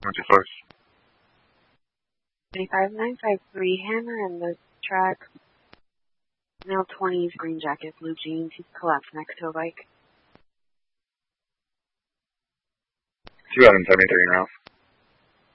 What's your source? 25953 Hammer in the track. Male 20s, green jacket, blue jeans. He's collapsed next to a bike. 273 in Ralph.